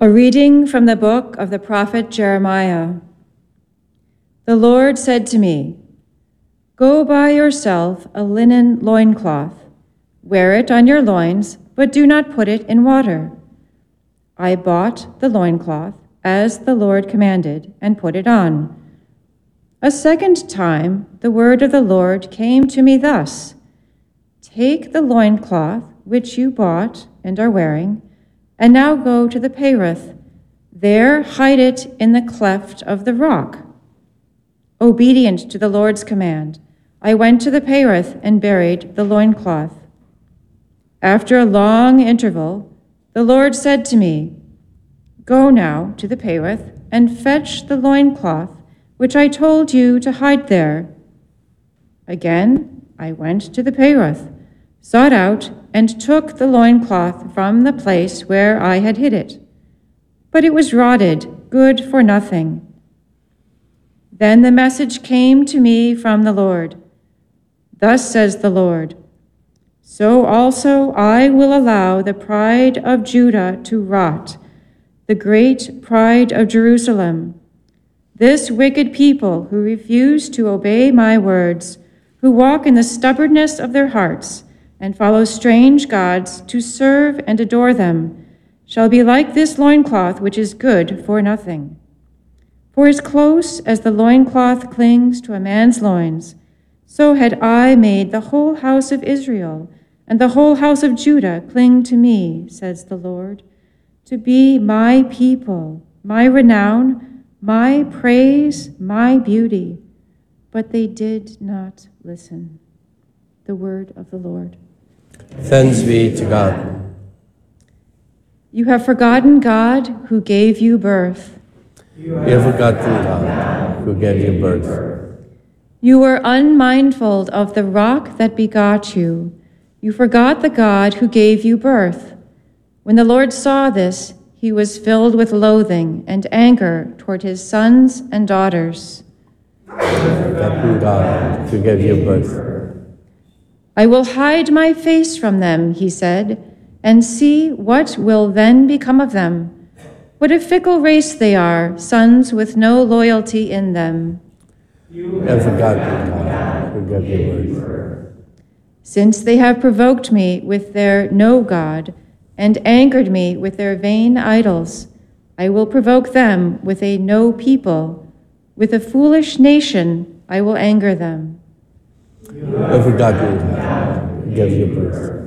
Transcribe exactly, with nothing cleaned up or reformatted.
A reading from the book of the prophet Jeremiah. The Lord said to me, "Go buy yourself a linen loincloth. Wear it on your loins, but do not put it in water." I bought the loincloth, as the Lord commanded, and put it on. A second time the word of the Lord came to me thus: "Take the loincloth which you bought and are wearing, and now go to the Perith. There hide it in the cleft of the rock." Obedient to the Lord's command, I went to the Perith and buried the loincloth. After a long interval, the Lord said to me, "Go now to the Perith and fetch the loincloth which I told you to hide there." Again, I went to the Perith, sought out, and took the loincloth from the place where I had hid it. But it was rotted, good for nothing. Then the message came to me from the Lord. Thus says the Lord, "So also I will allow the pride of Judah to rot, the great pride of Jerusalem. This wicked people who refuse to obey my words, who walk in the stubbornness of their hearts, and follow strange gods to serve and adore them, shall be like this loincloth which is good for nothing. For as close as the loincloth clings to a man's loins, so had I made the whole house of Israel and the whole house of Judah cling to me, says the Lord, to be my people, my renown, my praise, my beauty. But they did not listen." The word of the Lord. Thanks be to God. You have forgotten God who gave you birth. You have forgotten God who gave you birth. You were unmindful of the rock that begot you. You forgot the God who gave you birth. When the Lord saw this, he was filled with loathing and anger toward his sons and daughters. You have forgotten God who gave you birth. "I will hide my face from them," he said, "and see what will then become of them. What a fickle race they are, sons with no loyalty in them." You have forgotten God who gave you birth. Since they have provoked me with their no God and angered me with their vain idols, I will provoke them with a no people. With a foolish nation I will anger them. You have forgotten God who gave you birth.